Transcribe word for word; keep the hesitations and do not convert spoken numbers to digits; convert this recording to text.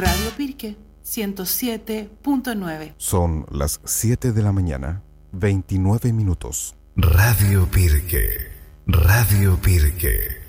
Radio Pirque ciento siete punto nueve. Son las siete de la mañana, veintinueve minutos. Radio Pirque, Radio Pirque.